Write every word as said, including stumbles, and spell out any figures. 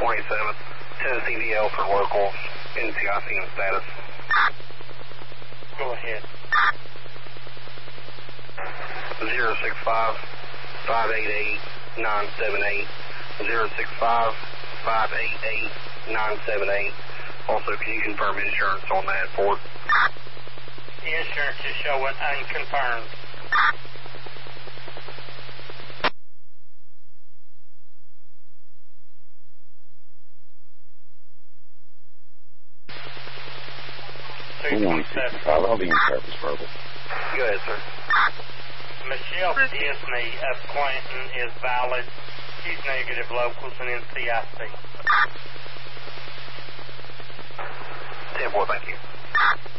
twenty-seventh, Tennessee D L for locals, N C I C and status. Go ahead. zero six five, five eight eight, nine seven eight, zero six five, five eight eight, nine seven eight. Also, can you confirm insurance on that Ford? The insurance is showing unconfirmed. one sixty-five, I'll be in service, verbal. Go ahead, sir. Michelle Disney of Clinton is valid. She's negative locals and N C I C. ten four, thank you.